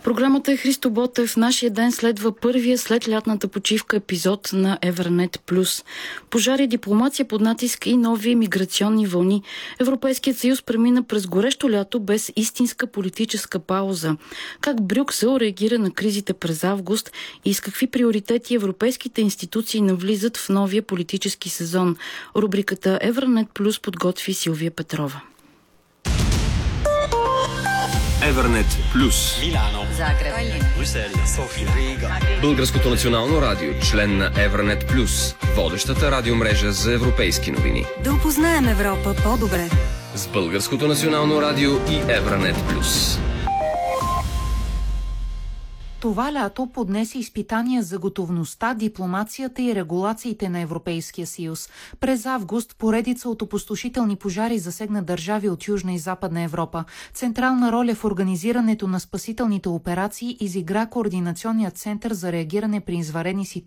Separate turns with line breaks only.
Програмата е Христо Ботев. Нашия ден следва първия след лятната почивка епизод на Евранет Плюс. Пожари, дипломация под натиск и нови миграционни вълни. Европейският съюз премина през горещо лято без истинска политическа пауза. Как Брюксел реагира на кризите през август и с какви приоритети европейските институции навлизат в новия политически сезон. Рубриката Евранет Плюс подготви Силвия Петрова.
Евранет Плюс.
Милано,
Загреб,
Брюсел, София, Рига.
Българското национално радио, член на Евранет Плюс, водещата радиомрежа за европейски новини.
да опознаем Европа по-добре.
С Българското национално радио и Евранет Плюс.
Това лято поднесе изпитания за готовността, дипломацията и регулациите на Европейския съюз. През август поредица от опустошителни пожари засегна държави от Южна и Западна Европа. Централна роля в организирането на спасителните операции изигра Координационният център за реагиране при извънредни ситуации